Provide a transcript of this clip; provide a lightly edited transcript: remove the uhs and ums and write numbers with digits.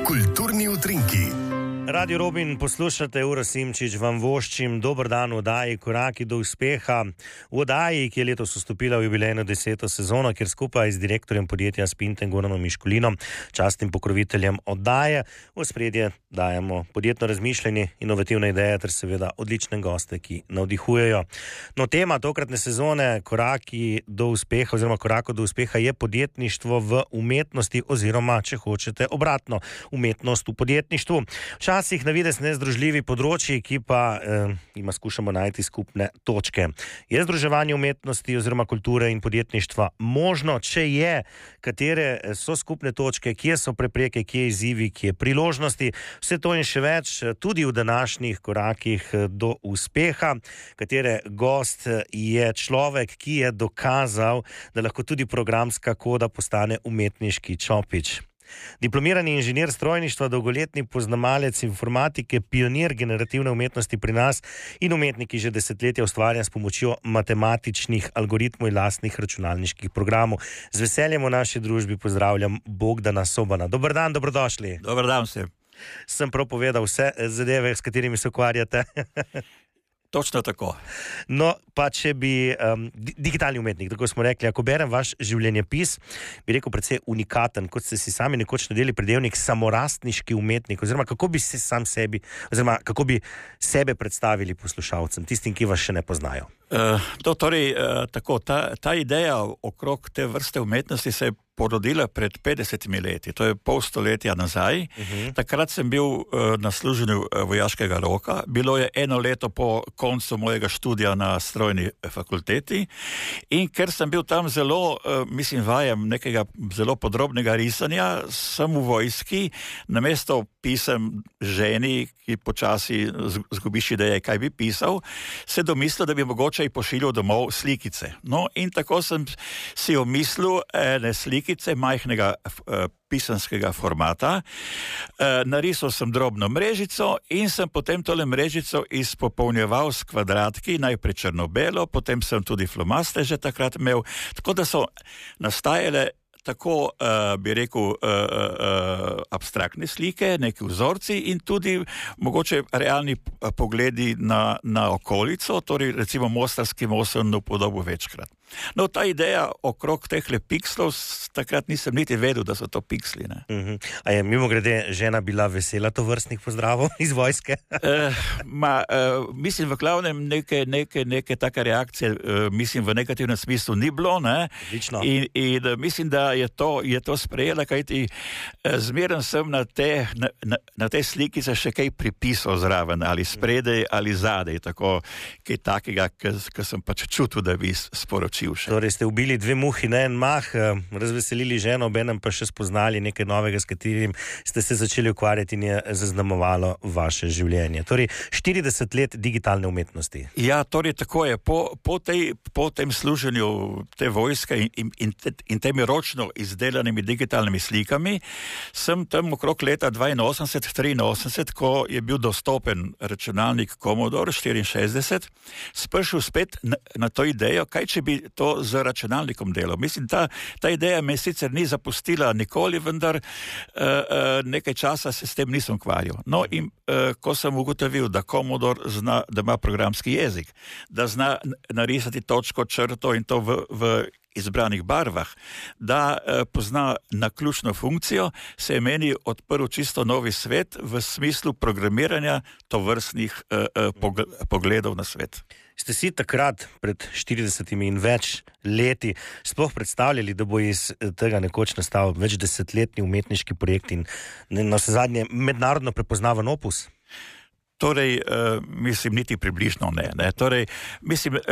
Kulturni utrinki. Radio Robin, poslušate, Uro Simčič, vam voščim dober dan v oddaji Koraki do uspeha. V oddaji, ki je letos vstopila v jubilejno 10. sezono, kjer skupaj z direktorjem podjetja Spinten Goranom Miškulinom, častnim pokroviteljem oddaje, v ospredje dajemo podjetno razmišljanje, inovativne ideje ter seveda odlične goste, ki navdihujejo. No, tema tokratne sezone Koraki do uspeha oziroma Korako do uspeha je podjetništvo v umetnosti oziroma, če hočete, obratno, umetnost v podjetništvu. Včasih na videz nezdružljivi področji, ki pa ima skušamo najti skupne točke. Je združevanje umetnosti oziroma kulture in podjetništva možno? Če je, katere so skupne točke, kje so prepreke, kje izzivi, kje priložnosti? Vse to in še več tudi v današnjih korakih do uspeha, katere gost je človek, ki je dokazal, da lahko tudi programska koda postane umetniški čopič. Diplomirani inženir strojništva, dolgoletni poznavalec informatike, pionir generativne umetnosti pri nas in umetnik, ki že desetletja ustvarja s pomočjo matematičnih algoritmov in lastnih računalniških programov. Z veseljem v naši družbi pozdravljam Bogdana Sobana. Dober dan, dobrodošli. Dober dan vsem. Sem prav povedal vse zadeve, s katerimi se ukvarjate? Točno tako. No, pa če bi digitalni umetnik, tako smo rekli, ako berem vaš življenjepis, bi rekel predvsej unikaten, kot ste si sami nekoč nadeli pridevnik samorastniški umetnik, oziroma kako bi se sam sebi, oziroma kako bi sebe predstavili poslušalcem, tistim, ki vas še ne poznajo. Tako, ta ideja okrog te vrste umetnosti se je porodila pred 50 leti, to je pol stoletja nazaj. Takrat sem bil na služenju vojaškega roka, bilo je 1 leto po koncu mojega študija na strojni fakulteti in ker sem bil tam zelo, vajem nekega zelo podrobnega risanja, sem v vojski, namesto pisem ženi, ki počasi zgubiš ideje, kaj bi pisal, se domislil, da bi mogoče pošiljal domov slikice. No, in tako sem si omislil ene slikice majhnega pisanskega formata, narisal sem drobno mrežico in sem potem tole mrežico izpopolnjeval s kvadratki, najprej črno-belo, potem sem tudi flomaste že takrat imel, tako da so nastajale tako, bi rekel, abstraktne slike, neki vzorci in tudi mogoče realni pogledi na okolico, torej recimo Mostarski most sem upodobil večkrat. No, ta ideja okrog tehle pikslov, takrat nisem niti vedel, da so to piksli. A je mimogrede žena bila vesela tovrstnih pozdravov iz vojske? Mislim, v glavnem neke take reakcije, v negativnem smislu ni bilo, ne? In mislim, da je to sprejela, kajti zmeren sem na te slikice še kaj pripisal zraven, ali spredaj, ali zadej, tako kaj takega, ki sem pač čutil, da bi sporočil še. Torej ste ubili 2 muhi na en mah, razveselili ženo, obenem pa še spoznali nekaj novega, s katerim ste se začeli ukvarjati in je zaznamovalo vaše življenje. Torej 40 let digitalne umetnosti. Ja, torej tako je. Po tem služenju te vojske in temi ročno izdelanimi digitalnimi slikami, sem tam okrog leta 82-83, ko je bil dostopen računalnik Commodore 64, sprašil spet na to idejo, kaj če bi to z računalnikom delal. Mislim, ta ideja me sicer ni zapustila nikoli, vendar nekaj časa se s tem nisem ukvarjal. No, in ko sem ugotovil, da Commodore zna, da ima programski jezik, da zna narisati točko, črto in to v izbranih barvah, da pozna naključno funkcijo, se je meni odprl čisto novi svet v smislu programiranja tovrstnih pogledov na svet. Ste si takrat, pred 40 in več leti, sploh predstavljali, da bo iz tega nekoč nastal več desetletni umetniški projekt in na vse zadnje mednarodno prepoznaven opus? Torej, mislim, niti približno ne. Torej, mislim,